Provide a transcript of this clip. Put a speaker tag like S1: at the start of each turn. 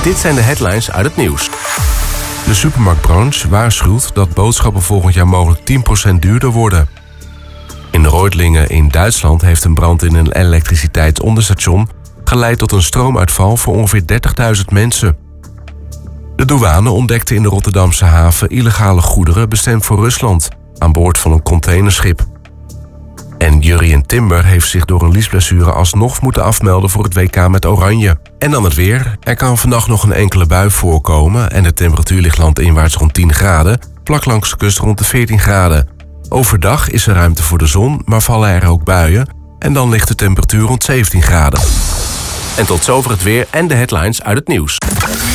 S1: Dit zijn de headlines uit het nieuws.
S2: De supermarktbranche waarschuwt dat boodschappen volgend jaar mogelijk 10% duurder worden. In Reutlingen in Duitsland heeft een brand in een elektriciteitsonderstation geleid tot een stroomuitval voor ongeveer 30.000 mensen. De douane ontdekte in de Rotterdamse haven illegale goederen bestemd voor Rusland aan boord van een containerschip. En Jurrien Timber heeft zich door een liesblessure alsnog moeten afmelden voor het WK met Oranje. En dan het weer. Er kan vannacht nog een enkele bui voorkomen en de temperatuur ligt landinwaarts rond 10 graden, vlak langs de kust rond de 14 graden. Overdag is er ruimte voor de zon, maar vallen er ook buien en dan ligt de temperatuur rond 17 graden.
S1: En tot zover het weer en de headlines uit het nieuws.